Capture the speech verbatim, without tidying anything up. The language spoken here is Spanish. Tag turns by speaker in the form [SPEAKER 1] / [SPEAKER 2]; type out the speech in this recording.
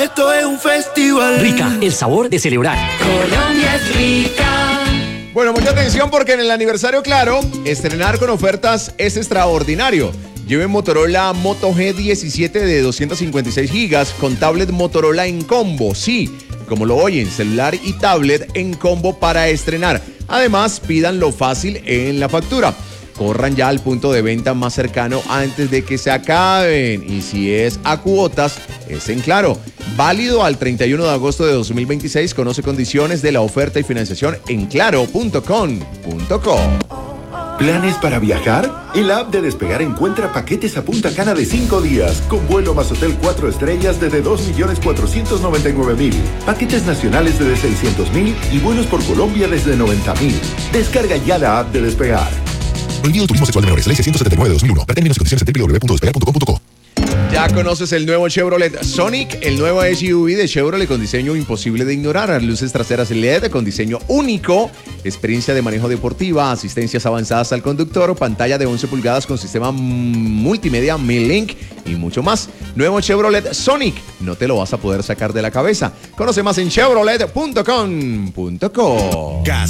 [SPEAKER 1] esto es un festival.
[SPEAKER 2] Rica, el sabor de celebrar.
[SPEAKER 3] Colombia es rica.
[SPEAKER 4] Bueno, mucha atención porque en el aniversario Claro, estrenar con ofertas es extraordinario. Lleven Motorola Moto G diecisiete de doscientos cincuenta y seis gigas con tablet Motorola en combo. Sí, como lo oyen, celular y tablet en combo para estrenar. Además, pídanlo fácil en la factura. Corran ya al punto de venta más cercano antes de que se acaben. Y si es a cuotas, es en Claro. Válido al treinta y uno de agosto de dos mil veintiséis. Conoce condiciones de la oferta y financiación en claro punto com punto co.
[SPEAKER 5] ¿Planes para viajar? En la app de Despegar encuentra paquetes a Punta Cana de cinco días, con vuelo más hotel cuatro estrellas desde dos millones cuatrocientos noventa y nueve mil, paquetes nacionales desde seiscientos mil y vuelos por Colombia desde noventa mil. Descarga ya la app de Despegar.
[SPEAKER 6] Prohibido turismo sexual de menores. Ley seiscientos setenta y nueve de dos mil uno. Para términos y condiciones en doble u doble u doble u punto despegar punto com punto co.
[SPEAKER 4] Ya conoces el nuevo Chevrolet Sonic, el nuevo S U V de Chevrolet con diseño imposible de ignorar, luces traseras L E D con diseño único, experiencia de manejo deportiva, asistencias avanzadas al conductor, pantalla de once pulgadas con sistema multimedia M-Link y mucho más. Nuevo Chevrolet Sonic, no te lo vas a poder sacar de la cabeza. Conoce más en chevrolet punto com punto co.